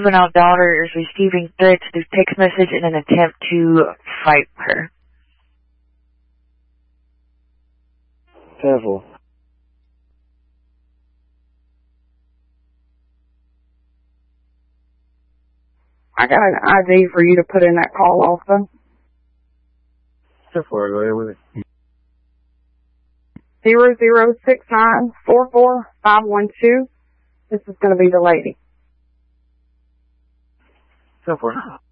juvenile daughter is receiving threats through text message in an attempt to fight her. 10-4. I got an ID for you to put in that call also. 10-4, go ahead with it. 006944512. This is going to be the lady. 10-4.